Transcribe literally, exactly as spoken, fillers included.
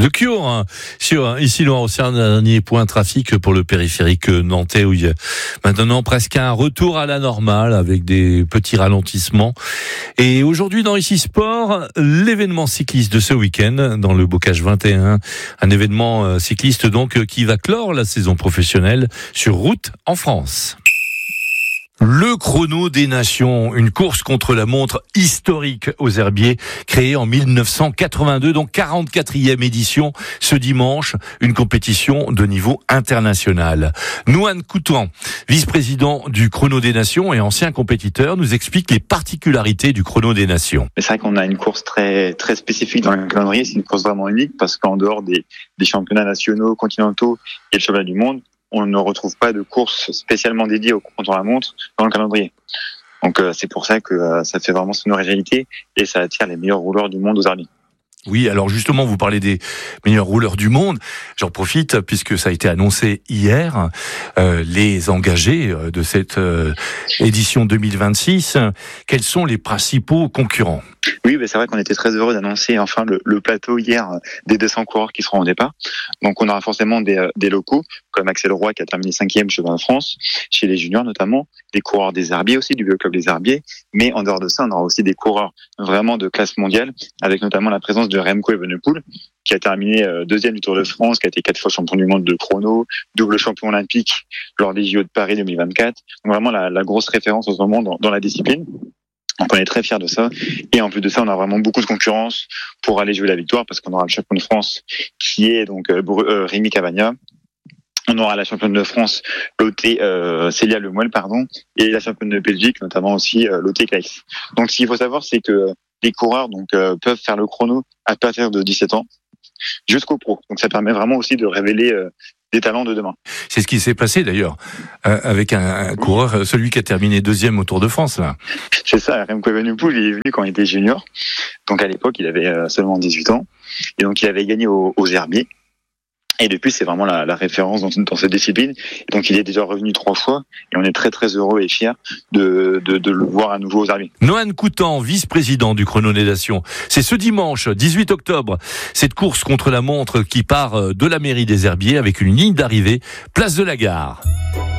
de Cure, hein, sur ici Loire-Océan, dernier point trafic pour le périphérique nantais où il y a maintenant presque un retour à la normale avec des petits ralentissements. Et aujourd'hui dans Ici Sport, l'événement cycliste de ce week-end dans le Bocage vingt et un, un événement cycliste donc qui va clore la saison professionnelle sur route en France. Le chrono des nations, une course contre la montre historique aux herbiers, créée en mille neuf cent quatre-vingt-deux, donc quarante-quatrième édition ce dimanche, une compétition de niveau international. Noan Coutan, vice-président du chrono des nations et ancien compétiteur, nous explique les particularités du chrono des nations. C'est vrai qu'on a une course très très spécifique dans le calendrier, c'est une course vraiment unique parce qu'en dehors des, des championnats nationaux, continentaux et le championnat du monde, on ne retrouve pas de course spécialement dédiée au contre-la-montre dans le calendrier. Donc euh, c'est pour ça que euh, ça fait vraiment son originalité et ça attire les meilleurs rouleurs du monde aux herbiers. Oui, alors justement, vous parlez des meilleurs rouleurs du monde. J'en profite puisque ça a été annoncé hier, euh, les engagés de cette euh, édition deux mille vingt-six. Quels sont les principaux concurrents ? Oui, bah c'est vrai qu'on était très heureux d'annoncer enfin le, le plateau hier des deux cents coureurs qui seront au départ. Donc on aura forcément des, des locaux comme Axel Roy qui a terminé cinquième chez en France, chez les juniors notamment, des coureurs des herbiers aussi, du Bioclub des herbiers. Mais en dehors de ça, on aura aussi des coureurs vraiment de classe mondiale, avec notamment la présence de Remco Evenepoel, qui a terminé deuxième du Tour de France, qui a été quatre fois champion du monde de chrono, double champion olympique lors des J O de Paris deux mille vingt-quatre. Donc vraiment la, la grosse référence en ce moment dans, dans la discipline. Donc on est très fiers de ça. Et en plus de ça, on a vraiment beaucoup de concurrence pour aller jouer la victoire, parce qu'on aura le champion de France qui est donc euh, euh, Rémi Cavagna. On aura la championne de France, Lotte euh, Célia Lemuel, pardon, et la championne de Belgique, notamment aussi euh, Lotte Klaes. Donc ce qu'il faut savoir, c'est que les coureurs donc euh, peuvent faire le chrono à partir de dix-sept ans jusqu'au pro. Donc ça permet vraiment aussi de révéler euh, des talents de demain. C'est ce qui s'est passé d'ailleurs euh, avec un, un coureur, celui qui a terminé deuxième au Tour de France là. C'est ça, Remco Evenepoel, il est venu quand il était junior. Donc à l'époque, il avait euh, seulement dix-huit ans et donc il avait gagné aux, aux herbiers. Et depuis, c'est vraiment la, la référence dans, dans cette discipline. Et donc, il est déjà revenu trois fois. Et on est très, très heureux et fiers de, de, de le voir à nouveau aux herbiers. Noan Coutan, vice-président du chrono des nations. C'est ce dimanche, dix-huit octobre, cette course contre la montre qui part de la mairie des herbiers avec une ligne d'arrivée, place de la Gare.